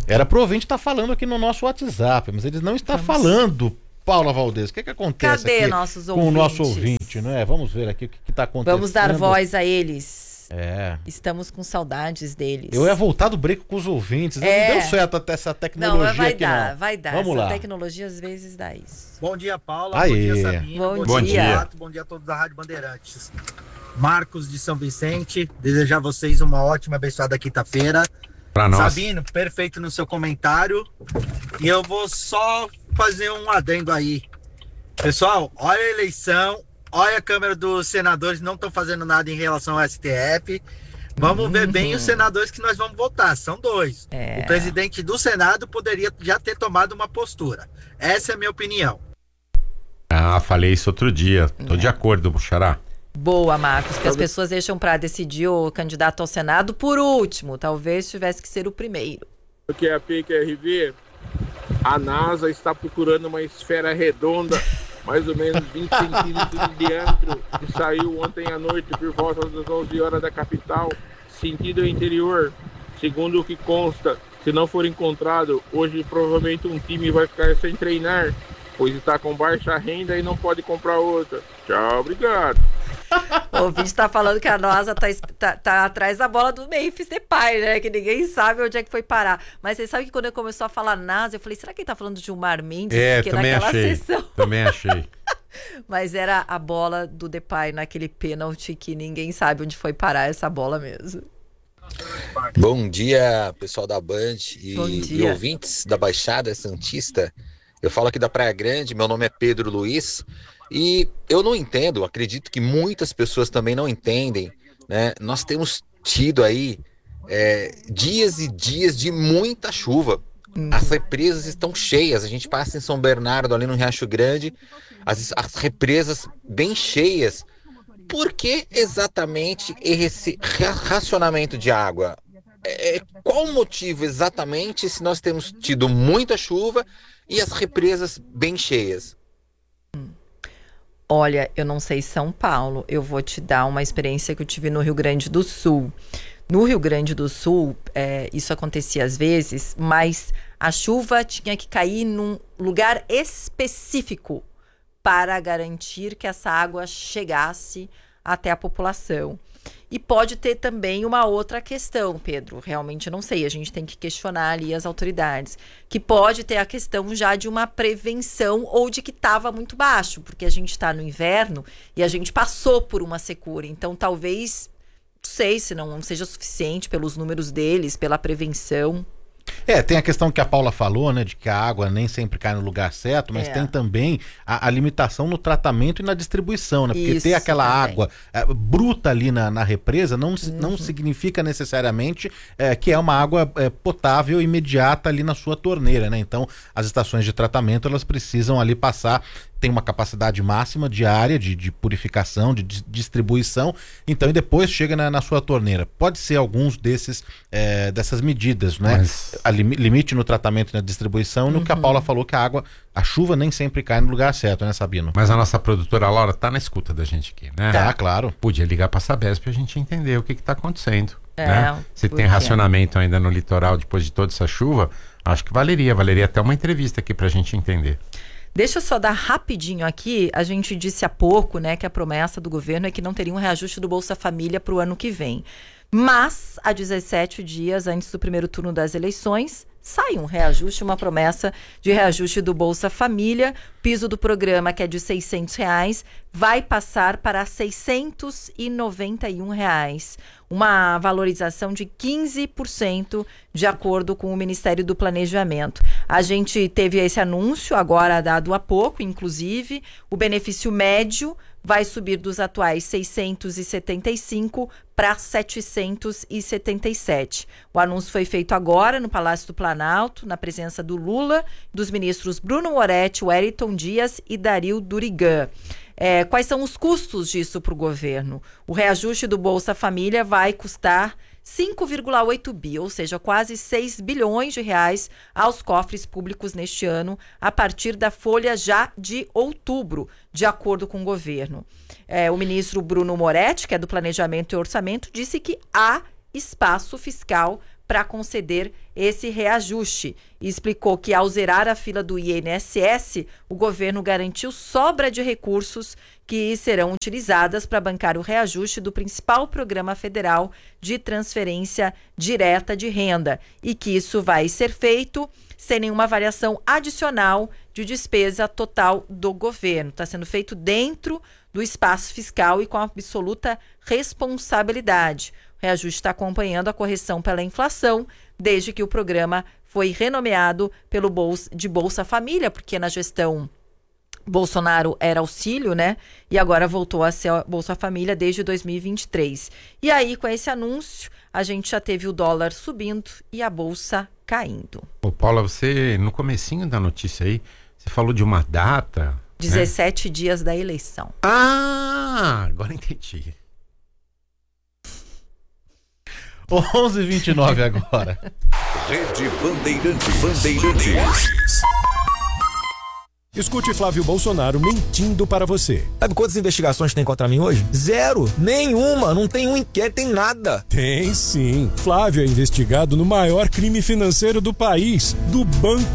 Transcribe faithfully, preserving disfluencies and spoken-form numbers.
Era pro ouvinte estar tá falando aqui no nosso WhatsApp, mas eles não estão Vamos. falando, Paula Valdez. O que que acontece Cadê aqui nossos com ouvintes? o nosso ouvinte, não é? Vamos ver aqui o que está acontecendo. Vamos dar voz a eles. É. Estamos com saudades deles. Eu ia voltar do break com os ouvintes. É. Não deu certo até essa tecnologia não, vai aqui, dar, não. vai dar. Vamos essa lá. tecnologia às vezes dá isso. Bom dia, Paula. Aê. Bom dia, Sabina. Bom, bom dia. dia. Bom dia a todos da Rádio Bandeirantes. Marcos de São Vicente. Desejar a vocês uma ótima, abençoada quinta-feira. Pra nós. Sabino, perfeito no seu comentário. E eu vou só fazer um adendo aí. Pessoal, olha a eleição. Olha a Câmara dos Senadores, não estão fazendo nada em relação ao S T F. Vamos uhum. ver bem os senadores que nós vamos votar. São dois. É. O presidente do Senado poderia já ter tomado uma postura. Essa é a minha opinião. Ah, falei isso outro dia. Tô é. de acordo, Buxará. Boa, Marcos, porque as pessoas deixam para decidir o candidato ao Senado por último. Talvez tivesse que ser o primeiro. Porque a P Q R V, a NASA está procurando uma esfera redonda, mais ou menos vinte centímetros de diâmetro, que saiu ontem à noite por volta das onze horas da capital, sentido interior. Segundo o que consta, se não for encontrado, hoje provavelmente um time vai ficar sem treinar, pois está com baixa renda e não pode comprar outra. Tchau, obrigado. O ouvinte está falando que a NASA tá, tá, tá atrás da bola do Memphis Depay, né? Que ninguém sabe onde é que foi parar. Mas você sabe que quando ele começou a falar NASA, eu falei, será que ele tá falando de Gilmar Mendes? É, Porque também naquela achei. sessão... Também achei. Mas era a bola do Depay naquele pênalti que ninguém sabe onde foi parar essa bola mesmo. Bom dia, pessoal da Band e, Bom e dia. ouvintes da Baixada Santista. Eu falo aqui da Praia Grande, meu nome é Pedro Luiz. E eu não entendo, acredito que muitas pessoas também não entendem, né? Nós temos tido aí é, dias e dias de muita chuva. Uhum. As represas estão cheias. A gente passa em São Bernardo, ali no Riacho Grande, as, as represas bem cheias. Por que exatamente esse racionamento de água? É, qual o motivo exatamente se nós temos tido muita chuva e as represas bem cheias? Olha, eu não sei São Paulo, eu vou te dar uma experiência que eu tive no Rio Grande do Sul. No Rio Grande do Sul, é, isso acontecia às vezes, mas a chuva tinha que cair num lugar específico para garantir que essa água chegasse até a população. E pode ter também uma outra questão, Pedro, realmente não sei, a gente tem que questionar ali as autoridades, que pode ter a questão já de uma prevenção ou de que estava muito baixo, porque a gente está no inverno e a gente passou por uma secura, então talvez, não sei se não seja suficiente pelos números deles, pela prevenção. É, tem a questão que a Paula falou, né, de que a água nem sempre cai no lugar certo, mas é. tem também a, a limitação no tratamento e na distribuição, né? Porque Isso, ter aquela também. água é, bruta ali na, na represa não, Uhum. não significa necessariamente é, que é uma água é, potável imediata ali na sua torneira, né? Então, as estações de tratamento, elas precisam ali passar, tem uma capacidade máxima diária de, de purificação, de, de distribuição, então e depois chega na, na sua torneira. Pode ser alguns desses é, dessas medidas, né? Mas... A lim, limite no tratamento e na distribuição, no Uhum. que a Paula falou que a água, a chuva nem sempre cai no lugar certo, né, Sabino? Mas a nossa produtora Laura tá na escuta da gente aqui, né? Tá, claro. Podia ligar pra Sabesp pra gente entender o que que tá acontecendo, É, né? Se tem porque- racionamento ainda no litoral depois de toda essa chuva, acho que valeria, valeria até uma entrevista aqui pra gente entender. Deixa eu só dar rapidinho aqui, a gente disse há pouco, né, que a promessa do governo é que não teria um reajuste do Bolsa Família para o ano que vem. Mas, há dezessete dias antes do primeiro turno das eleições, sai um reajuste, uma promessa de reajuste do Bolsa Família. Piso do programa, que é de seiscentos reais, vai passar para seiscentos e noventa e um reais. Uma valorização de quinze por cento, de acordo com o Ministério do Planejamento. A gente teve esse anúncio agora dado há pouco, inclusive. O benefício médio vai subir dos atuais seiscentos e setenta e cinco para setecentos e setenta e sete. O anúncio foi feito agora no Palácio do Planalto, na presença do Lula, dos ministros Bruno Moretti, Wellington Dias e Dario Durigan. É, quais são os custos disso para o governo? O reajuste do Bolsa Família vai custar cinco vírgula oito bi, ou seja, quase seis bilhões de reais aos cofres públicos neste ano, a partir da folha já de outubro, de acordo com o governo. É, o ministro Bruno Moretti, que é do Planejamento e Orçamento, disse que há espaço fiscal para conceder esse reajuste. E explicou que, ao zerar a fila do I N S S, o governo garantiu sobra de recursos que serão utilizadas para bancar o reajuste do principal programa federal de transferência direta de renda e que isso vai ser feito sem nenhuma variação adicional de despesa total do governo. Está sendo feito dentro do espaço fiscal e com absoluta responsabilidade. O reajuste está acompanhando a correção pela inflação, desde que o programa foi renomeado pelo Bolsa, de Bolsa Família, porque na gestão Bolsonaro era auxílio, né? E agora voltou a ser Bolsa Família desde dois mil e vinte e três. E aí, com esse anúncio, a gente já teve o dólar subindo e a Bolsa caindo. Ô, Paula, você, no comecinho da notícia aí, você falou de uma data... dezessete né? dias da eleição. Ah, agora entendi. onze e vinte e nove agora. Rede Bandeirantes. Bandeirantes. Escute Flávio Bolsonaro mentindo para você. Sabe quantas investigações tem contra mim hoje? Zero. Nenhuma. Não tem um inquérito, tem nada. Tem sim. Flávio é investigado no maior crime financeiro do país, do Banco